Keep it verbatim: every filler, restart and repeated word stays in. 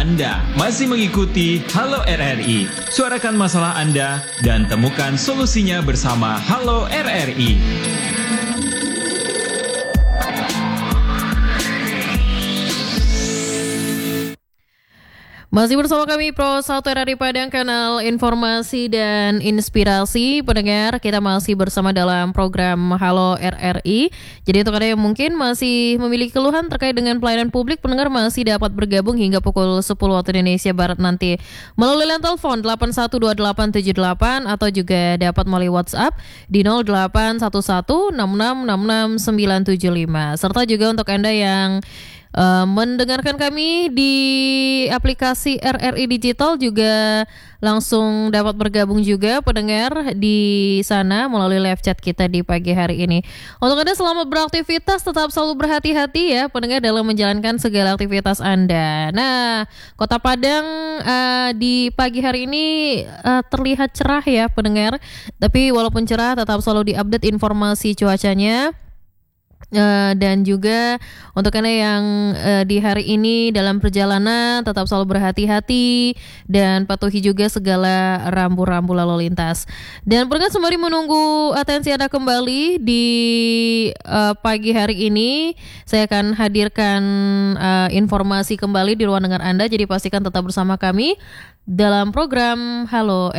Anda masih mengikuti Halo R R I. Suarakan masalah Anda dan temukan solusinya bersama Halo R R I. Masih bersama kami Pro satu R R I Padang, kanal informasi dan inspirasi. Pendengar, kita masih bersama dalam program Halo R R I. Jadi untuk Anda yang mungkin masih memiliki keluhan terkait dengan pelayanan publik, pendengar masih dapat bergabung hingga pukul sepuluh waktu Indonesia Barat nanti melalui line telepon delapan satu dua delapan tujuh delapan atau juga dapat melalui WhatsApp di nol delapan satu satu enam enam enam enam sembilan tujuh lima. Serta juga untuk Anda yang Uh, mendengarkan kami di aplikasi R R I Digital juga langsung dapat bergabung juga pendengar di sana melalui live chat kita di pagi hari ini. Untuk Anda selamat beraktivitas, tetap selalu berhati-hati ya pendengar dalam menjalankan segala aktivitas Anda. Nah, Kota Padang uh, di pagi hari ini uh, terlihat cerah ya pendengar. Tapi walaupun cerah tetap selalu diupdate informasi cuacanya. Uh, dan juga untuk Anda yang uh, di hari ini dalam perjalanan tetap selalu berhati-hati dan patuhi juga segala rambu-rambu lalu lintas. Dan pendengar sembari menunggu atensi Anda kembali di uh, pagi hari ini, saya akan hadirkan uh, informasi kembali di ruang dengar Anda. Jadi pastikan tetap bersama kami dalam program Halo